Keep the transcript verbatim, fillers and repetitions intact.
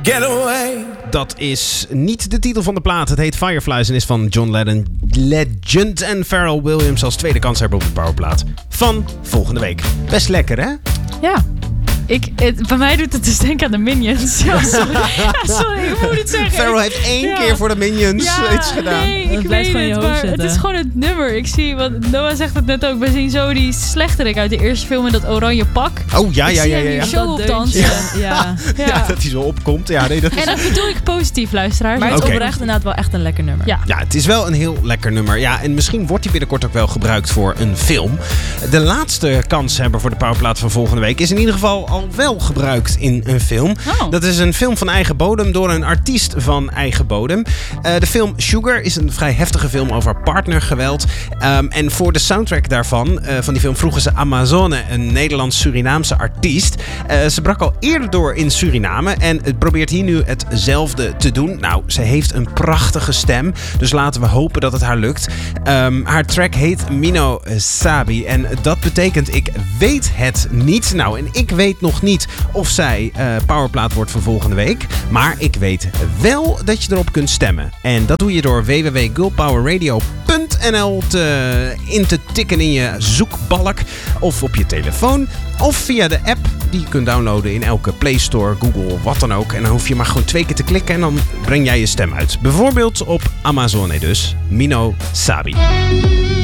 Getaway. Dat is niet de titel van de plaat. Het heet Fireflies en is van John Lennon, Legend en Pharrell Williams als tweede kanshebber op de powerplaat van volgende week. Best lekker, hè? Ja. Ik, het, bij mij doet het dus denken aan de Minions. Ja, sorry. Ja, sorry, ik moet het zeggen. Pharrell heeft één ja. keer voor de Minions ja, iets gedaan. Nee, ik Dat blijft weet gewoon in je het, hoofd maar zitten. het is gewoon het nummer. Ik zie, want Noah zegt het net ook. We zien zo die slechterik uit de eerste film in dat oranje pak. Oh, ja, Ik ja, zie ja, hem ja. hier ja. zo op Dat dansen. deuntje. Ja. Ja. Ja, dat hij zo opkomt. Ja, nee, dat is... En dat bedoel ik positief, luisteraars. Maar het is Oké. oprecht inderdaad wel echt een lekker nummer. Ja. Ja, het is wel een heel lekker nummer. Ja, en misschien wordt hij binnenkort ook wel gebruikt voor een film. De laatste kanshebber voor de powerplaat van volgende week is in ieder geval al wel gebruikt in een film. Oh. Dat is een film van eigen bodem door een artiest van eigen bodem. Uh, de film Sugar is een vrij heftige film over partnergeweld. Um, en voor de soundtrack daarvan, uh, van die film, vroegen ze Amazone, een Nederlands-Surinaamse artiest. Uh, ze brak al eerder door in Suriname en het probeert hier nu hetzelfde te doen. Nou, ze heeft een prachtige stem, dus laten we hopen dat het haar lukt. Um, haar track heet Mino Sabi en dat betekent ik weet het niet. Nou, en ik weet nog niet of zij uh, powerplaat wordt voor volgende week, maar ik weet wel dat je erop kunt stemmen. En dat doe je door w w w punt girlpowerradio punt n l te, in te tikken in je zoekbalk of op je telefoon of via de app die je kunt downloaden in elke Play Store, Google, wat dan ook. En dan hoef je maar gewoon twee keer te klikken en dan breng jij je stem uit. Bijvoorbeeld op Amazone dus. Mino Sabi.